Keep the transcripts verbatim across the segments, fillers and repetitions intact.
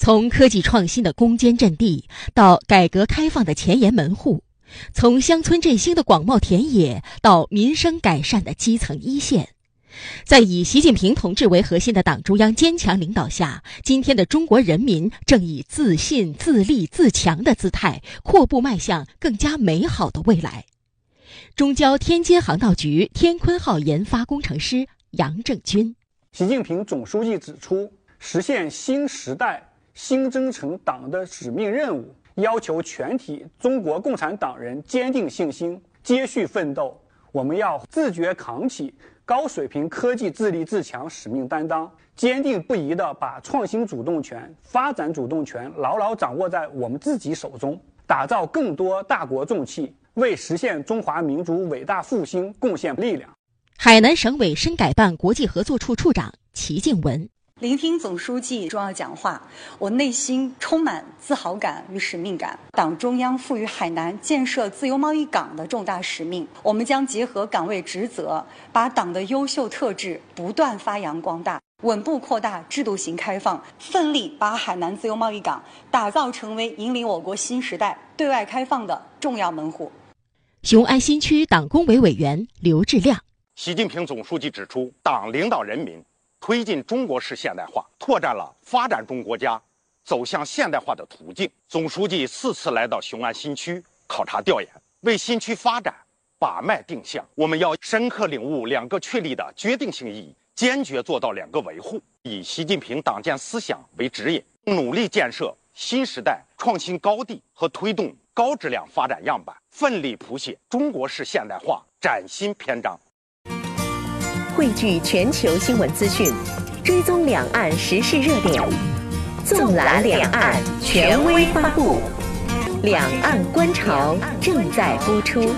从科技创新的攻坚阵地到改革开放的前沿门户，从乡村振兴的广袤田野到民生改善的基层一线，在以习近平同志为核心的党中央坚强领导下，今天的中国人民正以自信、自立、自强的姿态阔步迈向更加美好的未来。中交天津航道局天鲲号研发工程师杨正军。 习近平总书记指出，实现新时代新征程党的使命任务，要求全体中国共产党人坚定信心，接续奋斗。我们要自觉扛起高水平科技自立自强使命担当，坚定不移地把创新主动权、发展主动权牢牢掌握在我们自己手中，打造更多大国重器，为实现中华民族伟大复兴贡献力量。 海南省委深改办国际合作处处长齐静文。 聆听总书记重要讲话，我内心充满自豪感与使命感。党中央赋予海南建设自由贸易港的重大使命，我们将结合岗位职责，把党的优秀特质不断发扬光大，稳步扩大制度型开放，奋力把海南自由贸易港打造成为引领我国新时代对外开放的重要门户。 雄安新区党工委委员刘志亮。 习近平总书记指出，党领导人民推进中国式现代化，拓展了发展中国家走向现代化的途径。总书记四次来到雄安新区考察调研，为新区发展把脉定向。我们要深刻领悟两个确立的决定性意义，坚决做到两个维护，以习近平党建思想为指引，努力建设新时代创新高地和推动高质量发展样板，奋力谱写中国式现代化崭新篇章。 汇聚全球新闻资讯，追踪两岸时事热点，纵览两岸权威发布。两岸观潮正在播出。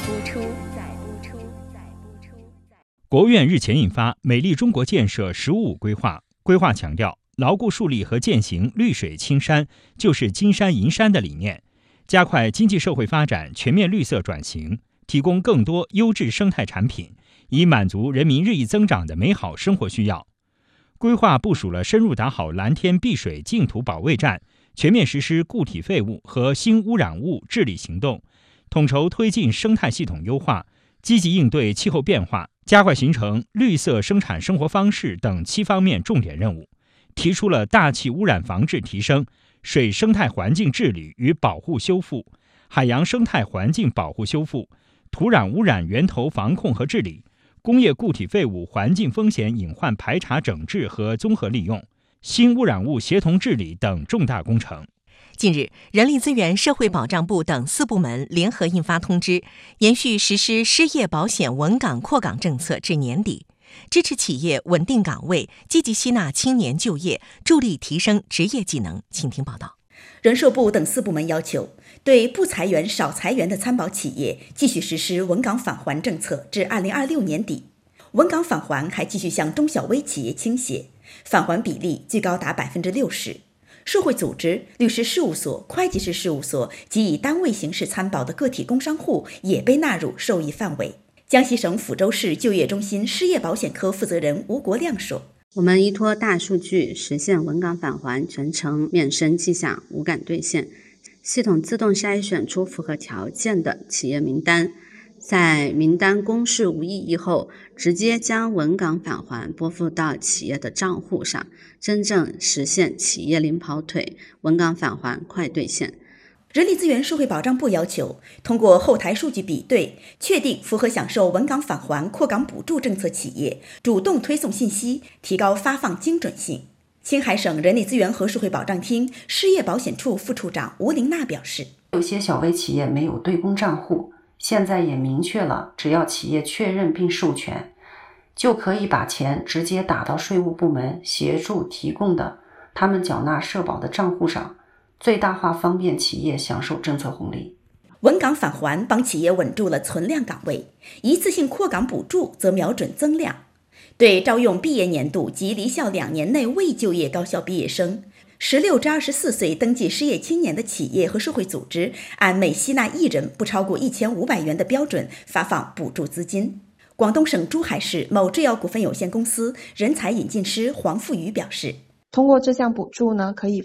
国务院日前印发《美丽中国建设“十五五”规划》，规划强调牢固树立和践行绿水青山就是金山银山的理念，加快经济社会发展全面绿色转型，提供更多优质生态产品，以满足人民日益增长的美好生活需要。规划部署了深入打好蓝天碧水净土保卫战，全面实施固体废物和新污染物治理行动，统筹推进生态系统优化，积极应对气候变化，加快形成绿色生产生活方式等七方面重点任务，提出了大气污染防治提升、水生态环境治理与保护修复、海洋生态环境保护修复、土壤污染源头防控和治理、工业固体废物环境风险隐患排查整治和综合利用、新污染物协同治理等重大工程。 近日，人力资源社会保障部等四部门联合印发通知，延续实施失业保险稳岗扩岗政策至年底，支持企业稳定岗位，积极吸纳青年就业，助力提升职业技能。请听报道。 人社部等四部门要求，对不裁员、少裁员的参保企业继续实施稳岗返还政策至二零二六年底。稳岗返还还继续向中小微企业倾斜，返还比例最高达百分之六十。社会组织、律师事务所、会计师事务所及以单位形式参保的个体工商户也被纳入受益范围。江西省抚州市就业中心失业保险科负责人吴国亮说， 我们依托大数据实现稳岗返还全程免申迹象无感兑现，系统自动筛选出符合条件的企业名单，在名单公示无异议后，直接将稳岗返还拨付到企业的账户上，真正实现企业零跑腿，稳岗返还快兑现。 人力资源社会保障部要求，通过后台数据比对，确定符合享受稳岗返还扩岗补助政策企业，主动推送信息，提高发放精准性。青海省人力资源和社会保障厅失业保险处副处长吴玲娜表示， 有些小微企业没有对公账户，现在也明确了，只要企业确认并授权，就可以把钱直接打到税务部门协助提供的他们缴纳社保的账户上，最大化方便企业享受政策红利。 稳岗返还帮企业稳住了存量岗位，一次性扩岗补助则瞄准增量。对招用毕业年度及离校两年内未就业高校毕业生、十六至二十四岁登记失业青年的企业和社会组织，按每吸纳一人不超过一千五百元的标准发放补助资金。广东省珠海市某制药股份有限公司人才引进师黄富宇表示， 通过这项补助呢，可以